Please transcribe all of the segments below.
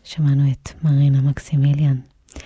שמענו את מרינה מקסימיליאן.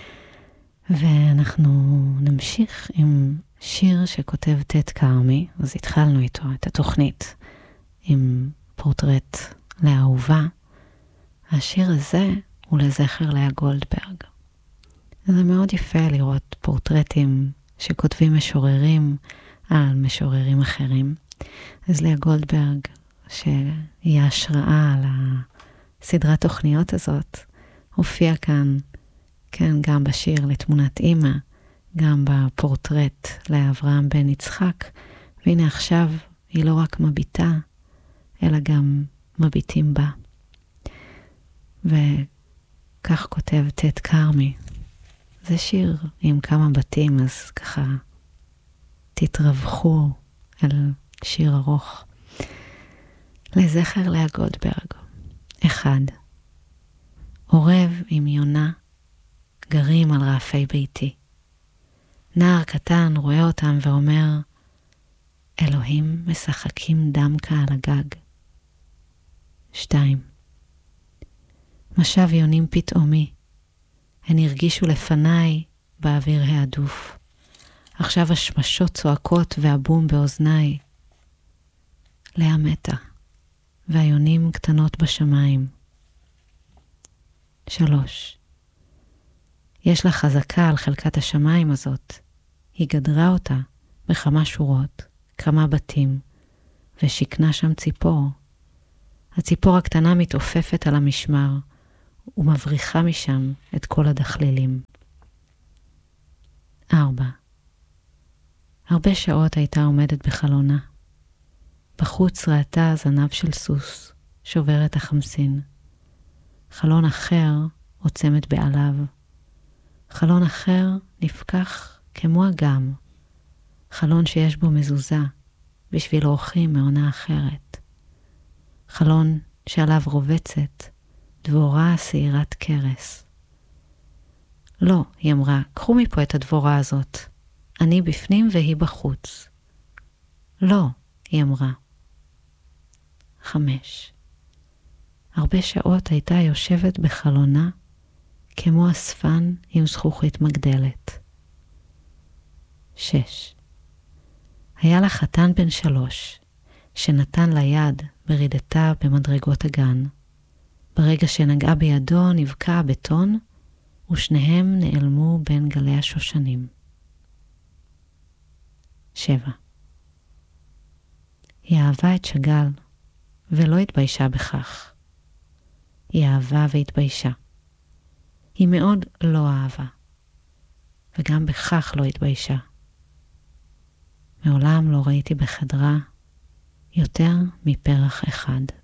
ואנחנו נמשיך עם שיר שכותב טד קרמי, אז התחלנו איתו את התוכנית עם פורטרט לאהובה. השיר הזה הוא לזכר לאה גולדברג. זה מאוד יפה לראות פורטרטים שכותבים משוררים על משוררים אחרים. אז לאה גולדברג, שהיא ההשראה על הסדרת תוכניות הזאת, הופיע כאן, כן, גם בשיר לתמונת אמא, גם בפורטרט לאברהם בן יצחק, והנה עכשיו היא לא רק מביטה, אלא גם מביטים בה. וכך כותב טד קרמי. זה שיר עם כמה בתים, אז ככה תתרווחו על שיר ארוך. לזכר לאה גולדברג. 1. עורב עם יונה גרים על רעפי ביתי. נער קטן רואה אותם ואומר, אלוהים משחקים דמקה על הגג. 2. משב יונים פתאומי. הן הרגישו לפניי באוויר העדוף. עכשיו השמשות צועקות והבום באוזניי. לאה מתה, והיונים קטנות בשמיים. 3. יש לה חזקה על חלקת השמיים הזאת. היא גדרה אותה בכמה שורות, כמה בתים, ושכנה שם ציפור. הציפור הקטנה מתעופפת על המשמר, ומבריחה משם את כל הדחלילים. 4. הרבה שעות הייתה עומדת בחלונה. בחוץ ראתה זנב של סוס, שובר את החמסין. חלון אחר עוצמת בעליו. חלון אחר נפקח כמו אגם. חלון שיש בו מזוזה, בשביל אורחים מעונה אחרת. חלון שעליו רובצת דבורה שעירת קרס. לא, היא אמרה, קחו מפה את הדבורה הזאת. אני בפנים והיא בחוץ. לא, היא אמרה. 5. הרבה שעות הייתה יושבת בחלונה כמו אספן עם זכוכית מגדלת. 6. היה לה חתן בן 3 שנתן לה יד ברידתה במדרגות הגן. ברגע שנגעה בידו נבקע הבטון ושניהם נעלמו בין גלי השושנים. 7. היא אהבה את שגל ולא התביישה בכך. היא אהבה והתביישה. היא מאוד לא אהבה, וגם בכך לא התביישה. מעולם לא ראיתי בחדרה יותר מפרח אחד.